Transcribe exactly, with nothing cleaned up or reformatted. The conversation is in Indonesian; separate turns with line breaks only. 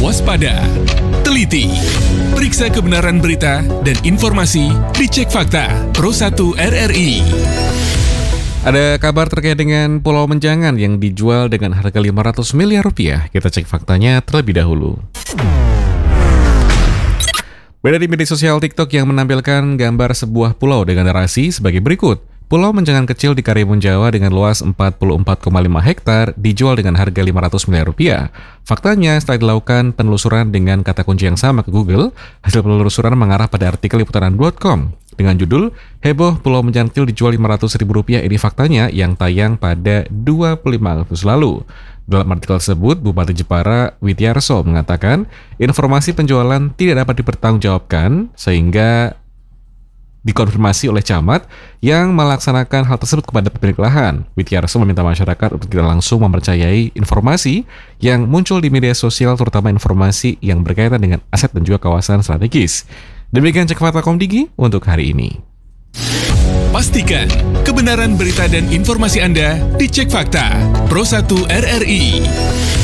waspada, teliti, periksa kebenaran berita dan informasi di Cek Fakta Pro satu R R I.
Ada kabar terkait dengan Pulau Menjangan yang dijual dengan harga lima ratus miliar rupiah. Kita cek faktanya terlebih dahulu. Beda di media sosial TikTok yang menampilkan gambar sebuah pulau dengan narasi sebagai berikut. Pulau Menjangan kecil di Karimun Jawa dengan luas empat puluh empat koma lima hektar dijual dengan harga lima ratus miliar rupiah. Faktanya, setelah dilakukan penelusuran dengan kata kunci yang sama ke Google, hasil penelusuran mengarah pada artikel liputan dot com dengan judul Heboh Pulau Menjangan kecil dijual lima ratus ribu rupiah. Ini faktanya yang tayang pada dua puluh lima Agustus lalu. Dalam artikel tersebut, Bupati Jepara Widiarso mengatakan informasi penjualan tidak dapat dipertanggungjawabkan sehingga dikonfirmasi oleh camat yang melaksanakan hal tersebut kepada pemilik lahan. Widiarso meminta masyarakat untuk tidak langsung mempercayai informasi yang muncul di media sosial, terutama informasi yang berkaitan dengan aset dan juga kawasan strategis. Demikian Cek Fakta Komdigi untuk hari ini.
Pastikan kebenaran berita dan informasi Anda di Cek Fakta Pro satu R R I.